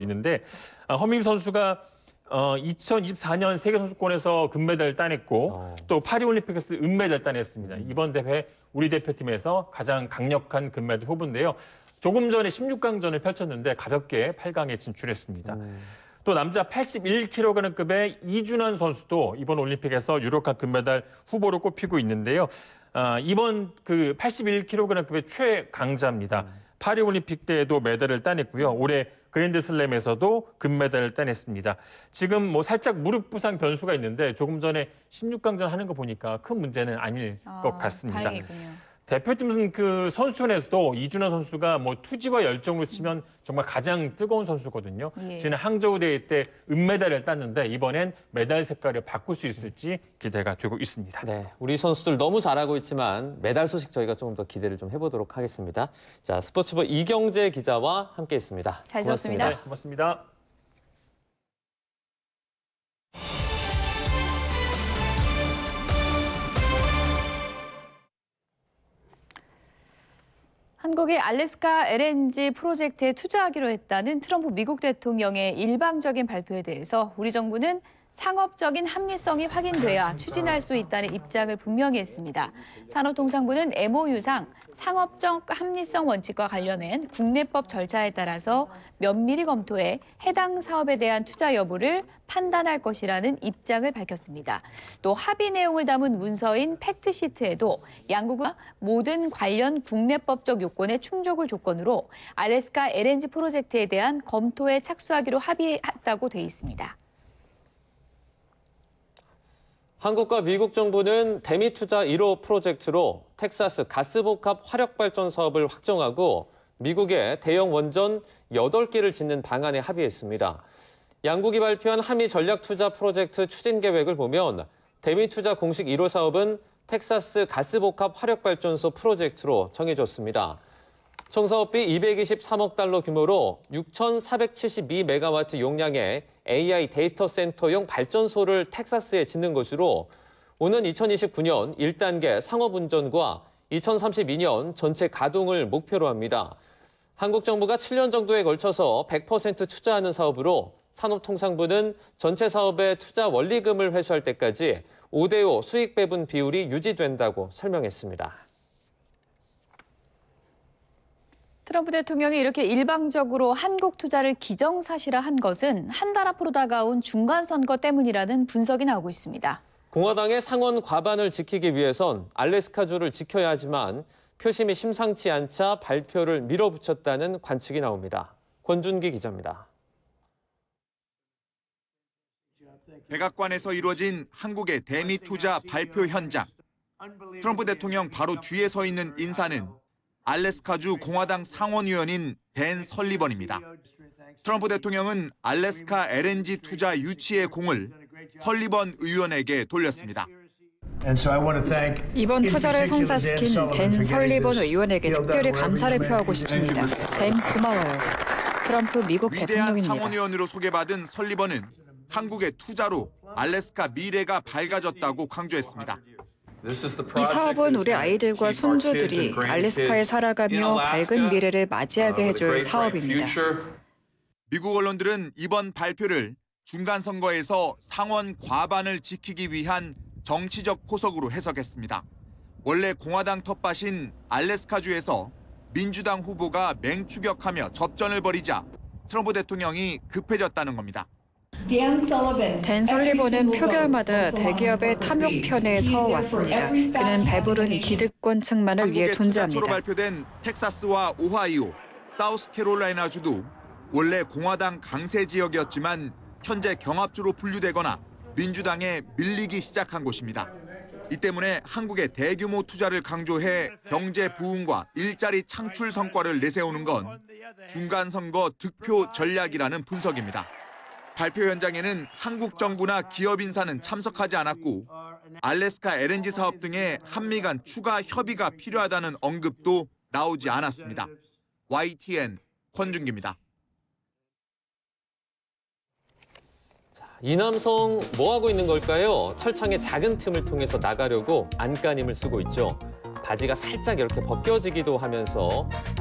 있는데 허민기 선수가 2024년 세계선수권에서 금메달을 따냈고 또 파리올림픽에서 은메달을 따냈습니다. 이번 대회 우리 대표팀에서 가장 강력한 금메달 후보인데요. 조금 전에 16강전을 펼쳤는데 가볍게 8강에 진출했습니다. 또 남자 81kg급의 이준환 선수도 이번 올림픽에서 유력한 금메달 후보로 꼽히고 있는데요. 이번 그 81kg급의 최강자입니다. 파리올림픽 때에도 메달을 따냈고요. 올해 그랜드슬램에서도 금메달을 따냈습니다. 지금 뭐 살짝 무릎 부상 변수가 있는데 조금 전에 16강전 하는 거 보니까 큰 문제는 아닐 것 같습니다. 다행이군요. 대표팀 그 선수촌에서도 이준하 선수가 뭐 투지와 열정으로 치면 정말 가장 뜨거운 선수거든요. 예. 지난 항저우 대회 때 은메달을 땄는데 이번엔 메달 색깔을 바꿀 수 있을지 기대가 되고 있습니다. 네, 우리 선수들 너무 잘하고 있지만 메달 소식 저희가 조금 더 기대를 좀 해보도록 하겠습니다. 자, 스포츠부 이경재 기자와 함께했습니다. 잘 고맙습니다. 들었습니다. 네, 고맙습니다. 한국이 알래스카 LNG 프로젝트에 투자하기로 했다는 트럼프 미국 대통령의 일방적인 발표에 대해서 우리 정부는 상업적인 합리성이 확인돼야 추진할 수 있다는 입장을 분명히 했습니다. 산업통상부는 MOU상 상업적 합리성 원칙과 관련된 국내법 절차에 따라서 면밀히 검토해 해당 사업에 대한 투자 여부를 판단할 것이라는 입장을 밝혔습니다. 또 합의 내용을 담은 문서인 팩트시트에도 양국은 모든 관련 국내법적 요건의 충족을 조건으로 알래스카 LNG 프로젝트에 대한 검토에 착수하기로 합의했다고 돼 있습니다. 한국과 미국 정부는 대미 투자 1호 프로젝트로 텍사스 가스복합 화력발전 사업을 확정하고 미국에 대형 원전 8개를 짓는 방안에 합의했습니다. 양국이 발표한 한미 전략 투자 프로젝트 추진 계획을 보면 대미 투자 공식 1호 사업은 텍사스 가스복합 화력발전소 프로젝트로 정해졌습니다. 총 사업비 223억 달러 규모로 6,472메가와트 용량의 AI 데이터 센터용 발전소를 텍사스에 짓는 것으로 오는 2029년 1단계 상업운전과 2032년 전체 가동을 목표로 합니다. 한국 정부가 7년 정도에 걸쳐서 100% 투자하는 사업으로 산업통상부는 전체 사업의 투자 원리금을 회수할 때까지 5대5 수익 배분 비율이 유지된다고 설명했습니다. 트럼프 대통령이 이렇게 일방적으로 한국 투자를 기정사실화한 것은 한 달 앞으로 다가온 중간선거 때문이라는 분석이 나오고 있습니다. 공화당의 상원 과반을 지키기 위해선 알래스카주를 지켜야 하지만 표심이 심상치 않자 발표를 밀어붙였다는 관측이 나옵니다. 권준기 기자입니다. 백악관에서 이루어진 한국의 대미 투자 발표 현장. 트럼프 대통령 바로 뒤에 서 있는 인사는 알래스카주 공화당 상원의원인 댄 설리번입니다. 트럼프 대통령은 알래스카 LNG 투자 유치의 공을 설리번 의원에게 돌렸습니다. 이번 투자를 성사시킨 댄 설리번 의원에게 특별히 감사를 표하고 싶습니다. 댄 고마워요. 트럼프 미국 위대한 대통령입니다. 상원의원으로 소개받은 설리번은 한국의 투자로 알래스카 미래가 밝아졌다고 강조했습니다. 이 사업은 우리 아이들과 손주들이 알래스카에 살아가며 밝은 미래를 맞이하게 해줄 사업입니다. 미국 언론들은 이번 발표를 중간선거에서 상원 과반을 지키기 위한 정치적 포석으로 해석했습니다. 원래 공화당 텃밭인 알래스카주에서 민주당 후보가 맹추격하며 접전을 벌이자 트럼프 대통령이 급해졌다는 겁니다. 댄 설리번은 표결마다 대기업의 탐욕편에 서왔습니다. 그는 배부른 기득권층만을 위해 한국의 투자 초로 존재합니다. 발표된 텍사스와 오하이오, 사우스캐롤라이나주도 원래 공화당 강세 지역이었지만 현재 경합주로 분류되거나 민주당에 밀리기 시작한 곳입니다. 이 때문에 한국의 대규모 투자를 강조해 경제 부흥과 일자리 창출 성과를 내세우는 건 중간선거 득표 전략이라는 분석입니다. 발표 현장에는 한국 정부나 기업 인사는 참석하지 않았고 알래스카 LNG 사업 등의 한미 간 추가 협의가 필요하다는 언급도 나오지 않았습니다. YTN 권준기입니다. 이 남성 뭐 하고 있는 걸까요? 철창의 작은 틈을 통해서 나가려고 안간힘을 쓰고 있죠. 바지가 살짝 이렇게 벗겨지기도 하면서